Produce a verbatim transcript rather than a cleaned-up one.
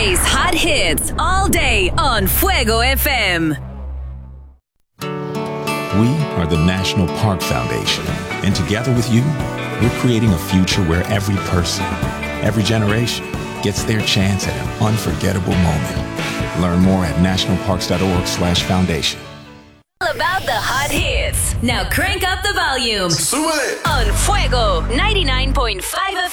plays hot hits all day on Fuego F M. We are the National Park Foundation, and together with you, we're creating a future where every person, every generation, gets their chance at an unforgettable moment. Learn more at nationalparks.org slash foundation. All about the hot hits. Now crank up the volume on Fuego ninety-nine point five F M.